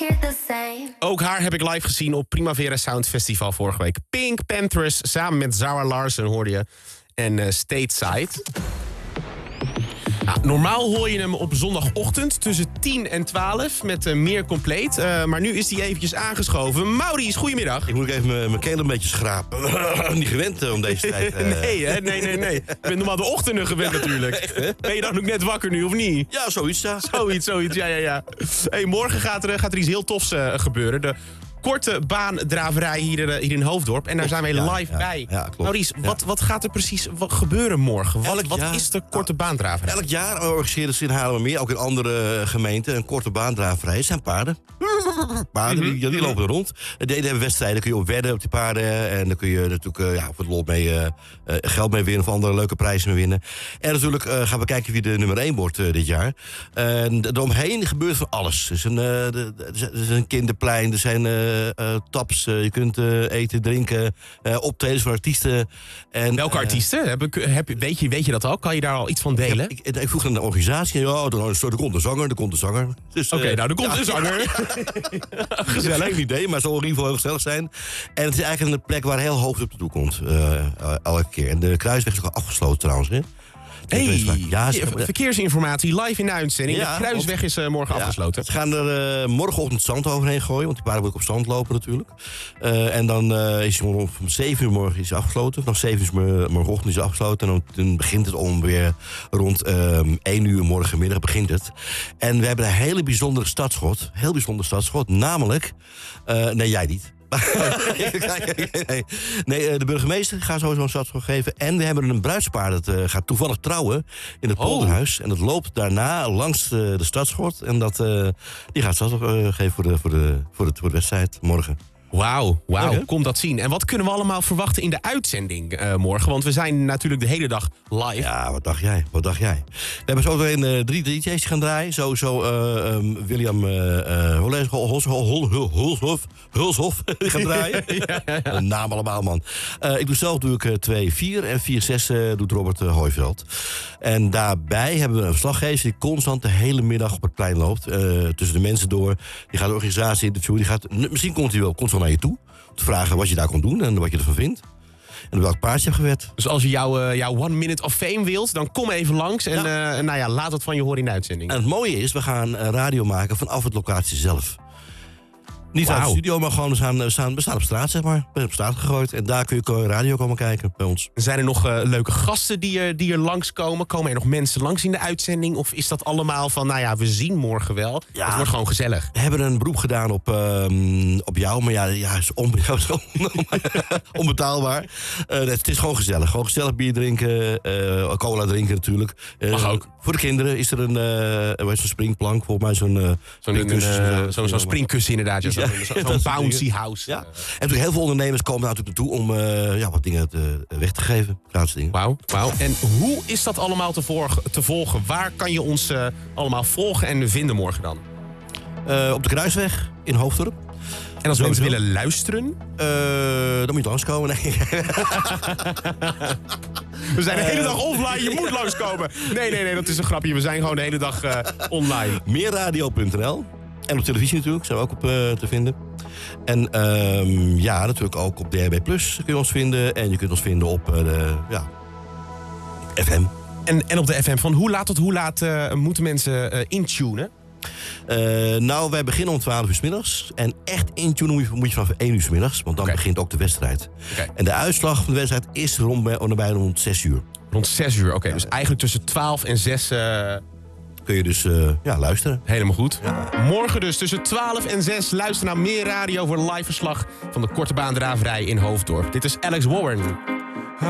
Ook haar heb ik live gezien op Primavera Sound Festival vorige week. Pink Panthers samen met Zara Larsson hoorde je. En Stateside. Nou, normaal hoor je hem op zondagochtend tussen 10 en 12 met meer compleet. Maar nu is hij eventjes aangeschoven. Maurice, goedemiddag. Ik moet even mijn keel een beetje schrapen. Niet gewend om deze tijd. Nee, hè? Nee. Je bent normaal de ochtenden gewend natuurlijk. Echt, ben je dan ook net wakker nu, of niet? Ja, zoiets. Ja. Zoiets, ja. Hey, morgen gaat er iets heel tofs gebeuren. De korte baandraverij hier in Hoofddorp. En daar zijn wij live bij. Ja, klopt. Maurice, wat gaat er precies gebeuren morgen? Wat is de korte baandraverij? Elk jaar organiseren ze in Haarlemmermeer, ook in andere gemeenten, een korte baandraverij. Het zijn paarden. Paarden, die lopen er rond. Die hebben wedstrijden, kun je op wedden op die paarden. En dan kun je natuurlijk voor de lot mee geld mee winnen of andere leuke prijzen mee winnen. En natuurlijk gaan we kijken wie de nummer 1 wordt dit jaar. Daaromheen gebeurt van alles. Er is een kinderplein, er zijn taps, je kunt eten, drinken, optredens van artiesten. En, welke artiesten? Weet je dat al? Kan je daar al iets van delen? Ik vroeg aan de organisatie, er komt een zanger, Dus, Oké, er komt een zanger. Gezellig. Geen idee, maar het zal in ieder geval heel gezellig zijn. En het is eigenlijk een plek waar heel hoog op de toe komt. Elke keer. En de Kruisweg is ook al afgesloten trouwens, hè? Verkeersinformatie live in de uitzending. De Kruisweg is morgen afgesloten. Ze gaan er morgenochtend zand overheen gooien, want die paarden moeten op zand lopen natuurlijk. En dan is hij om 7 uur morgen is afgesloten. Vanaf 7 uur morgenochtend is hij afgesloten. En dan begint het ongeveer rond 1 uur morgenmiddag begint het. En we hebben een hele bijzondere stadsschot. Namelijk, nee, jij niet. Nee, de burgemeester gaat sowieso een stadsschot geven. En we hebben een bruidspaar dat gaat toevallig trouwen in het polderhuis. En dat loopt daarna langs de stadsschot. En die gaat stadsschot geven voor de wedstrijd morgen. Wauw, kom dat zien. En wat kunnen we allemaal verwachten in de uitzending morgen? Want we zijn natuurlijk de hele dag live. Ja, wat dacht jij? We hebben zo meteen 3 DJ's die gaan draaien. Sowieso William Hulshof gaat draaien. Ja. Naam allemaal, man. Doe ik 2-4 en 4-6 doet Robert Hooiveld. En daarbij hebben we een verslaggever die constant de hele middag op het plein loopt. Tussen de mensen door. Die gaat de organisatie interviewen. Misschien komt hij wel naar je toe. Om te vragen wat je daar kon doen en wat je ervan vindt. En welk paardje je hebt gewed. Dus als je jouw 1 minute of fame wilt, dan kom even langs. En laat het van je horen in de uitzending. En het mooie is, we gaan radio maken vanaf het locatie zelf. Niet uit de studio, maar gewoon we staan op straat, zeg maar. We zijn op straat gegooid. En daar kun je radio komen kijken bij ons. Zijn er nog leuke gasten die er langskomen? Komen er nog mensen langs in de uitzending? Of is dat allemaal van, we zien morgen wel. Ja, het wordt gewoon gezellig. We hebben een beroep gedaan op jou. Maar is onbetaalbaar. Het is gewoon gezellig. Gewoon gezellig bier drinken. Cola drinken natuurlijk. Mag ook. Voor de kinderen is er zo'n springplank. Volgens mij zo'n springkussen inderdaad. Ja. Zo'n bouncy house. Ja. En natuurlijk heel veel ondernemers komen daar natuurlijk naartoe om wat dingen weg te geven. Gratis dingen. Wauw. En hoe is dat allemaal te volgen? Waar kan je ons allemaal volgen en vinden morgen dan? Op de Kruisweg in Hoofddorp. En als mensen willen luisteren? Dan moet je langskomen. Nee. We zijn de hele dag offline, je moet langskomen. Nee, dat is een grapje. We zijn gewoon de hele dag online. Meerradio.nl. En op televisie natuurlijk, zijn we ook op te vinden. En natuurlijk ook op DHB Plus kun je ons vinden. En je kunt ons vinden op FM. En op de FM, van hoe laat moeten mensen intunen? Wij beginnen om 12 uur 's middags. En echt intunen moet je vanaf 1 uur 's middags. Want dan begint ook de wedstrijd. En de uitslag van de wedstrijd is rond 6 uur. Rond 6 uur, oké. Dus eigenlijk tussen 12 en 6... kun je dus luisteren. Helemaal goed. Ja. Morgen dus tussen 12 en 6. Luister naar meer radio voor live verslag van de korte baandraverij in Hoofddorp. Dit is Alex Warren.